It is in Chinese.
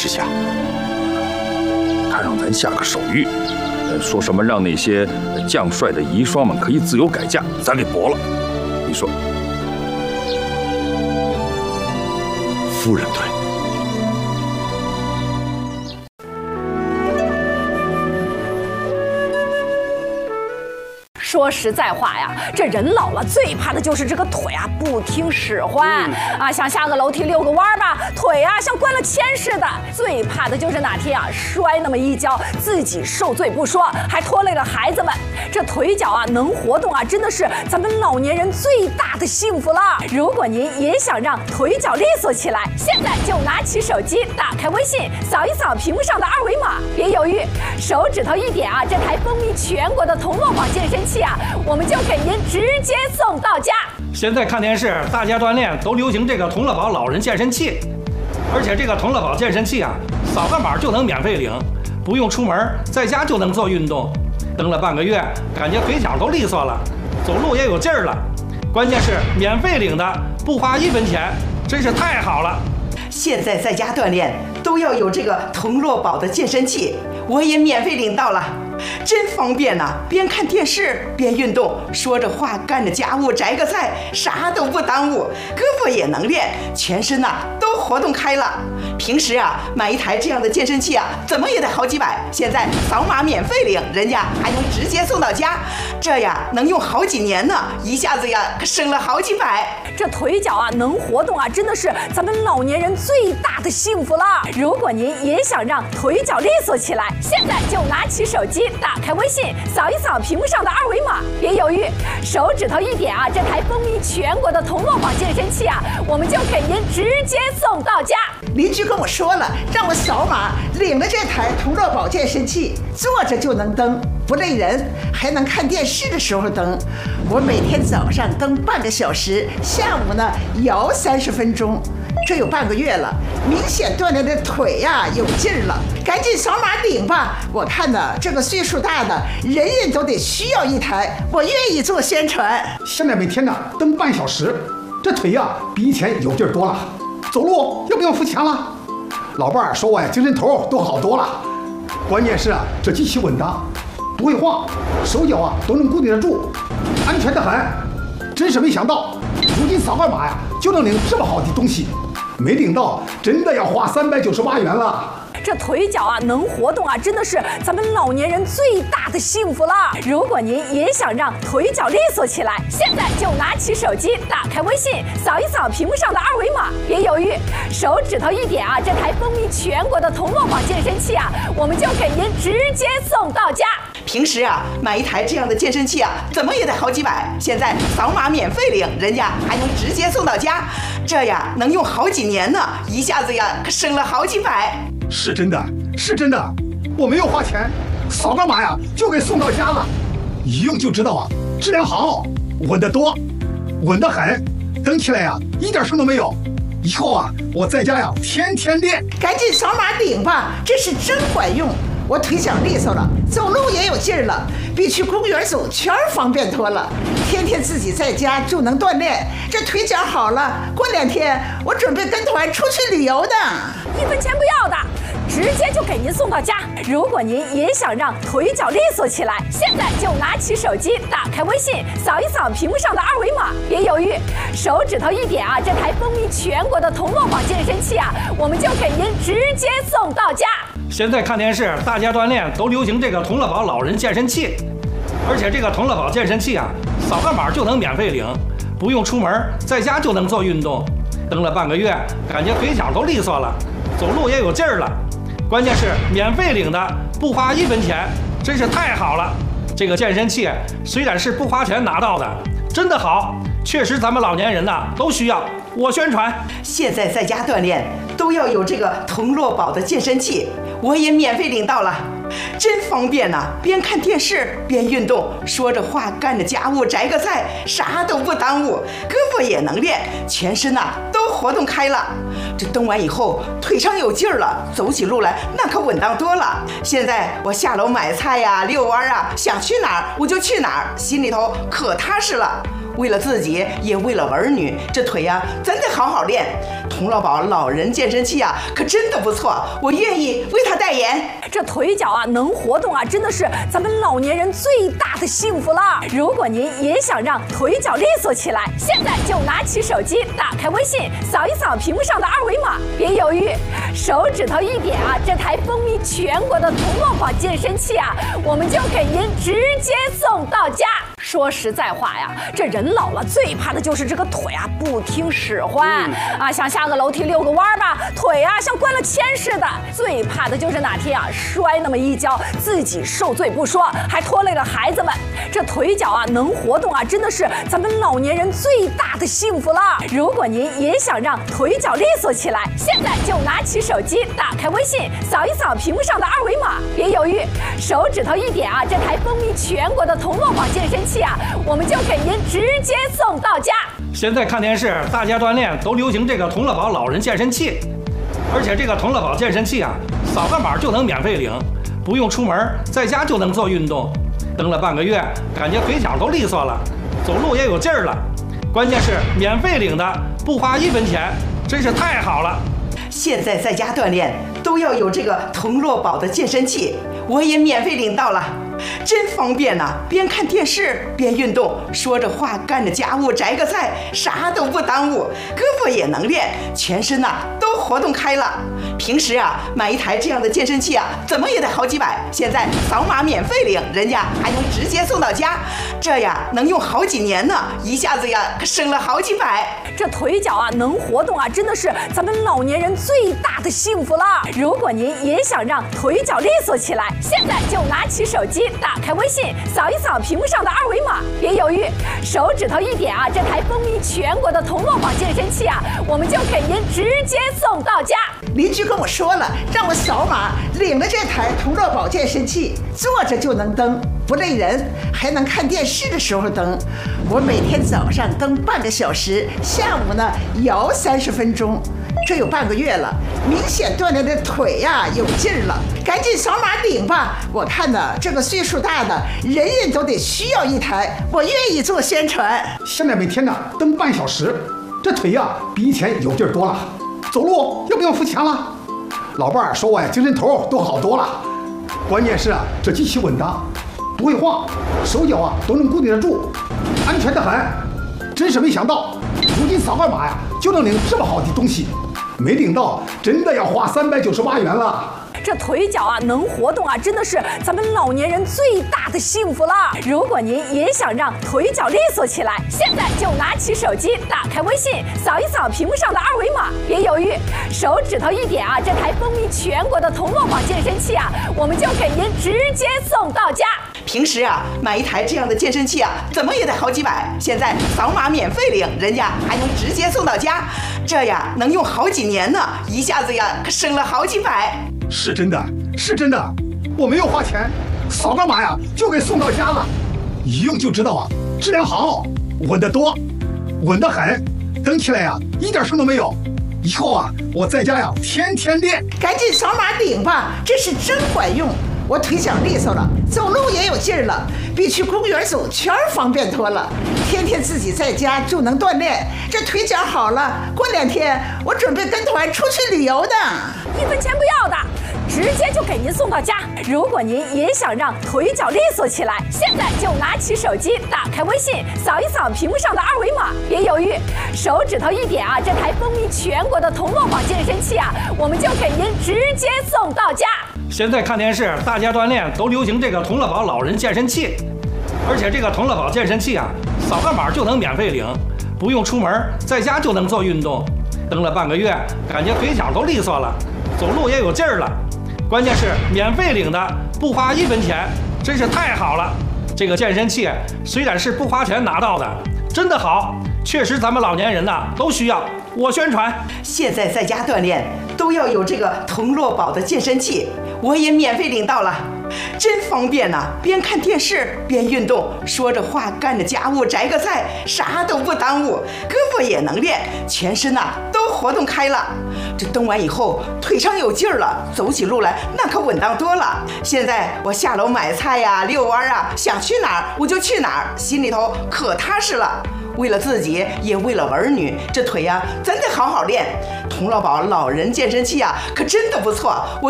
释下，他让咱下个手谕，说什么让那些将帅的遗孀们可以自由改嫁，咱给驳了。你说， 夫人对。 说实在话呀，这人老了最怕的就是这个腿啊不听使唤啊，想下个楼梯遛个弯吧，腿啊像灌了铅似的。最怕的就是哪天啊摔那么一跤，自己受罪不说，还拖累了孩子们。这腿脚啊能活动啊，真的是咱们老年人最大的幸福了。如果您也想让腿脚利索起来，现在就拿起手机，打开微信，扫一扫屏幕上的二维码，别犹豫，手指头一点啊，这台风靡全国的童乐宝健身器啊，我们就给您直接送到家。 现在看电视，大家锻炼都流行这个童乐宝老人健身器，而且这个童乐宝健身器啊，扫个码就能免费领，不用出门，在家就能做运动。蹬了半个月，感觉腿脚都利索了，走路也有劲儿了。关键是免费领的，不花1分钱，真是太好了。 现在在家锻炼都要有这个童乐宝的健身器，我也免费领到了。真方便呐！边看电视边运动，说着话干着家务，摘个菜，啥都不耽误，胳膊也能练，全身呐都活动开了。平时啊买一台这样的健身器啊，怎么也得好几百，现在扫码免费领，人家还能直接送到家，这呀能用好几年呢，一下子呀可省了好几百。 这腿脚啊能活动啊，真的是咱们老年人最大的幸福了。如果您也想让腿脚利索起来，现在就拿起手机，打开微信，扫一扫屏幕上的二维码，别犹豫，手指头一点啊，这台风靡全国的童乐宝健身器啊，我们就给您直接送到家。 邻居跟我说了，让我扫码领了这台童乐宝健身器，坐着就能蹬，不累人，还能看电视的时候蹬。我每天早上蹬半个小时，下午呢摇30分钟，这有半个月了，明显锻炼的腿呀有劲儿了。赶紧扫码领吧！我看呢，这个岁数大的人人都得需要一台，我愿意做宣传。 现在每天呢蹬半小时，这腿呀比以前有劲儿多了，走路又不用付钱了。老伴儿说我呀精神头都好多了，关键是啊这机器稳当，不会晃，手脚啊都能固定得住，安全得很。真是没想到，如今扫个码呀就能领这么好的东西，没领到真的要花398元了。 这腿脚啊能活动啊，真的是咱们老年人最大的幸福了。如果您也想让腿脚利索起来，现在就拿起手机，打开微信，扫一扫屏幕上的二维码，别犹豫，手指头一点啊，这台风靡全国的童乐宝健身器啊，我们就给您直接送到家。 平时啊买一台这样的健身器啊，怎么也得好几百，现在扫码免费领，人家还能直接送到家，这呀能用好几年呢，一下子呀可省了好几百。 是真的，是真的，我没有花钱，扫个码呀就给送到家了，一用就知道啊，质量好，稳得多，稳得很，蹬起来呀一点声都没有。以后啊我在家呀天天练。 赶紧扫码领吧，这是真管用。我腿脚利索了，走路也有劲儿了，比去公园走圈方便多了。天天自己在家就能锻炼，这腿脚好了，过2天我准备跟团出去旅游呢。 1分钱不要的，直接就给您送到家。如果您也想让腿脚利索起来，现在就拿起手机，打开微信，扫一扫屏幕上的二维码，别犹豫，手指头一点啊，这台风靡全国的童乐宝健身器啊，我们就给您直接送到家。 现在看电视，大家锻炼都流行这个童乐宝老人健身器，而且这个童乐宝健身器啊，扫个码就能免费领，不用出门，在家就能做运动。蹬了半个月，感觉腿脚都利索了，走路也有劲儿了。关键是免费领的，不花1分钱，真是太好了。这个健身器虽然是不花钱拿到的，真的好，确实咱们老年人呐都需要。我宣传， 现在在家锻炼都要有这个童乐宝的健身器，我也免费领到了，真方便呐！边看电视边运动，说着话干着家务，摘个菜，啥都不耽误，胳膊也能练，全身呐都活动开了。这蹬完以后，腿上有劲儿了，走起路来那可稳当多了。现在我下楼买菜呀、遛弯啊，想去哪儿我就去哪儿，心里头可踏实了。 为了自己，也为了儿女，这腿呀，咱得好好练。童乐宝老人健身器啊，可真的不错，我愿意为他代言。 这腿脚啊，能活动啊，真的是咱们老年人最大的幸福了。如果您也想让腿脚利索起来，现在就拿起手机，打开微信，扫一扫屏幕上的二维码，别犹豫，手指头一点啊，这台风靡全国的童乐宝健身器啊，我们就给您直接送到家。说实在话呀，这人老了最怕的就是这个腿啊不听使唤啊，想下个楼梯遛个弯吧，腿啊像关了铅似的。最怕的就是哪天啊摔那么一跤，自己受罪不说，还拖累了孩子们。这腿脚啊能活动啊，真的是咱们老年人最大的幸福了。如果您也想让腿脚利索起来，现在就拿起手机，打开微信，扫一扫屏幕上的二维码，别犹豫，手指头一点啊，这台风靡全国的童乐宝健身器啊，我们就给您直接送到家。 现在看电视，大家锻炼都流行这个童乐宝老人健身器，而且这个童乐宝健身器啊，扫个码就能免费领，不用出门，在家就能做运动。蹬了半个月，感觉腿脚都利索了，走路也有劲儿了。关键是免费领的，不花1分钱，真是太好了。 现在在家锻炼都要有这个童乐宝的健身器，我也免费领到了，真方便呐！边看电视边运动，说着话干着家务摘个菜，啥都不耽误，胳膊也能练，全身呐都活动开了。平时啊买一台这样的健身器啊，怎么也得好几百，现在扫码免费领，人家还能直接送到家，这呀能用好几年呢，一下子呀可省了好几百。 这腿脚啊能活动啊，真的是咱们老年人最大的幸福了。如果您也想让腿脚利索起来，现在就拿起手机，打开微信，扫一扫屏幕上的二维码，别犹豫，手指头一点啊，这台风靡全国的童乐宝健身器啊，我们就给您直接送到家。 邻居跟我说了，让我扫码领了这台童乐宝健身器，坐着就能蹬，不累人，还能看电视的时候蹬。我每天早上蹬半个小时，下午呢摇30分钟，这有半个月了，明显锻炼的腿呀有劲儿了。赶紧扫码领吧！我看呢，这个岁数大的人人都得需要一台，我愿意做宣传。 现在每天呢蹬半小时，这腿呀比以前有劲儿多了，走路要不用付钱了。老伴儿说我呀精神头都好多了，关键是啊这机器稳当，不会晃，手脚啊都能固定得住，安全得很。真是没想到，如今扫个码呀就能领这么好的东西，没领到真的要花398元了。 这腿脚啊能活动啊，真的是咱们老年人最大的幸福了。如果您也想让腿脚利索起来，现在就拿起手机，打开微信，扫一扫屏幕上的二维码，别犹豫，手指头一点啊，这台风靡全国的童乐宝健身器啊，我们就给您直接送到家。 平时啊买一台这样的健身器啊，怎么也得好几百，现在扫码免费领，人家还能直接送到家，这呀能用好几年呢，一下子呀可省了好几百。 是真的，是真的，我没有花钱，扫个码呀就给送到家了，一用就知道啊，质量好，稳得多，稳得很，蹬起来呀一点声都没有。以后啊我在家呀天天练。 赶紧扫码领吧，这是真管用。我腿脚利索了，走路也有劲儿了，比去公园走圈方便多了。天天自己在家就能锻炼，这腿脚好了，过2天我准备跟团出去旅游呢。 1分钱不要的，直接就给您送到家。如果您也想让腿脚利索起来，现在就拿起手机，打开微信，扫一扫屏幕上的二维码，别犹豫，手指头一点啊，这台风靡全国的童乐宝健身器啊，我们就给您直接送到家。 现在看电视，大家锻炼都流行这个童乐宝老人健身器，而且这个童乐宝健身器啊，扫个码就能免费领，不用出门，在家就能做运动。蹬了半个月，感觉腿脚都利索了，走路也有劲儿了。关键是免费领的，不花1分钱，真是太好了。这个健身器虽然是不花钱拿到的，真的好，确实咱们老年人呐都需要。我宣传， 现在在家锻炼都要有这个童乐宝的健身器，我也免费领到了，真方便呐！边看电视边运动，说着话干着家务摘个菜，啥都不耽误，胳膊也能练，全身呐都活动开了。 这蹬完以后腿上有劲儿了，走起路来那可稳当多了。现在我下楼买菜呀、遛弯啊，想去哪儿我就去哪儿，心里头可踏实了。为了自己，也为了儿女，这腿呀，咱得好好练。童乐宝老人健身器啊，可真的不错。我